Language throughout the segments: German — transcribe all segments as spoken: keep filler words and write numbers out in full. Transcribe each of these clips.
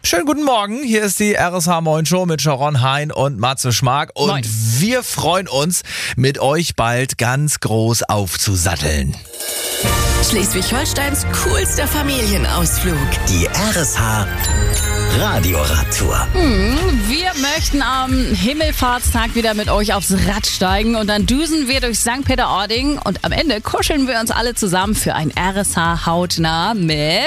Schönen guten Morgen, hier ist die R S H Moin Show mit Sharon Hein und Matze Schmark und Moin. wir freuen uns, mit euch bald ganz groß aufzusatteln. Schleswig-Holsteins coolster Familienausflug. Die R S H Radioradtour. Wir möchten am Himmelfahrtstag wieder mit euch aufs Rad steigen und dann düsen wir durch Sankt Peter-Ording und am Ende kuscheln wir uns alle zusammen für ein R S H hautnah mit...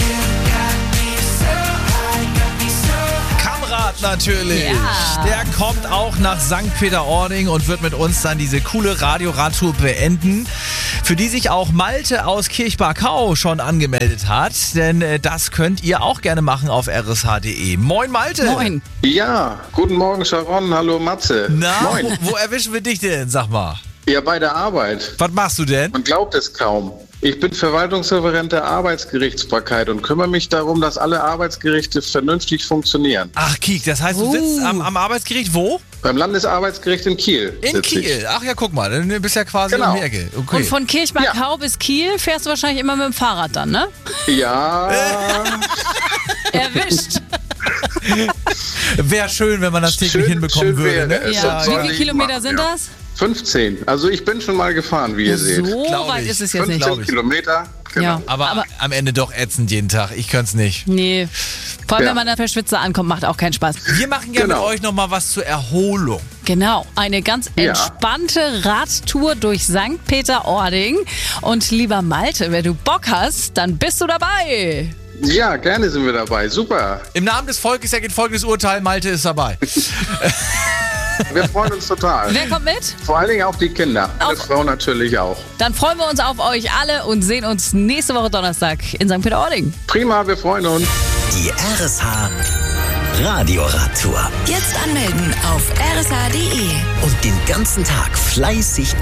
Kamrat natürlich. Ja. Der kommt auch nach Sankt Peter-Ording und wird mit uns dann diese coole Radio-Radtour beenden, für die sich auch Malte aus Kirchbarkau schon angemeldet hat. Denn äh, das könnt ihr auch gerne machen auf r s h punkt d e. Moin Malte. Moin. Ja, guten Morgen Sharon, hallo Matze. Na, Moin. wo, wo erwischen wir dich denn, sag mal? Ja, bei der Arbeit. Was machst du denn? Man glaubt es kaum. Ich bin Verwaltungsreferent der Arbeitsgerichtsbarkeit und kümmere mich darum, dass alle Arbeitsgerichte vernünftig funktionieren. Ach, Kiek, das heißt, du sitzt Uh. am, am Arbeitsgericht wo? Beim Landesarbeitsgericht in Kiel. In sitze ich. Kiel. Ach ja, guck mal, du bist ja quasi Genau. um die Ecke. Okay. Und von Kirchbarkau bis Kiel fährst du wahrscheinlich immer mit dem Fahrrad dann, ne? Ja, Erwischt. Wäre schön, wenn man das täglich Schön- hinbekommen schön würde. wäre Ne? es. Ja. das Wie soll viele ich Kilometer machen, sind ja. das? fünfzehn. Also ich bin schon mal gefahren, wie ihr seht. So Glaub weit ich. ist es jetzt nicht. glaub fünfzehn ich. Kilometer. Genau. Ja. Aber, Aber- am Ende doch ätzend jeden Tag. Ich könnte es nicht. Nee. Vor allem, Ja. wenn man dann verschwitzt ankommt, macht auch keinen Spaß. Wir machen gerne Genau. mit euch nochmal was zur Erholung. Genau, eine ganz Ja. entspannte Radtour durch Sankt Peter-Ording. Und lieber Malte, wenn du Bock hast, dann bist du dabei. Ja, gerne sind wir dabei. Super. Im Namen des Volkes ergeht folgendes Urteil. Malte ist dabei. Wir freuen uns total. Wer kommt mit? Vor allen Dingen auch die Kinder. Meine Auf- Frau natürlich auch. Dann freuen wir uns auf euch alle und sehen uns nächste Woche Donnerstag in Sankt Peter-Ording. Prima, wir freuen uns. Die R S H Radioradtour. Jetzt anmelden auf r s h punkt d e. Und den ganzen Tag fleißig